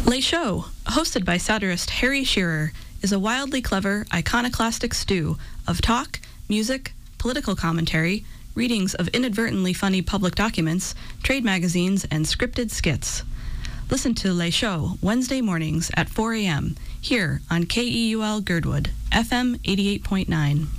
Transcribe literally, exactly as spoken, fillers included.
Les Show, hosted by satirist Harry Shearer, is a wildly clever, iconoclastic stew of talk, music, political commentary, readings of inadvertently funny public documents, trade magazines, and scripted skits. Listen to Les Show Wednesday mornings at four a.m. here on K E U L Girdwood, F M eighty-eight point nine.